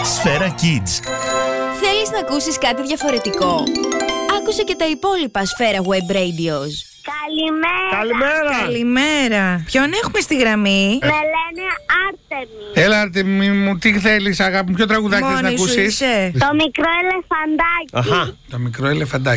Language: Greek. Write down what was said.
Σφαίρα Kids. Θέλεις να ακούσεις κάτι διαφορετικό? Άκουσε και τα υπόλοιπα Σφαίρα Web Radios. Καλημέρα. Καλημέρα. Ποιον έχουμε στη γραμμή? Με λένε Άρτεμι. Έλα, Αρτεμή μου, τι θέλεις, αγάπη μου, ποιο τραγουδάκι θες να Μόνη σου ακούσεις? είσαι? Το μικρό ελεφαντάκι. Το μικρό ελεφαντάκι.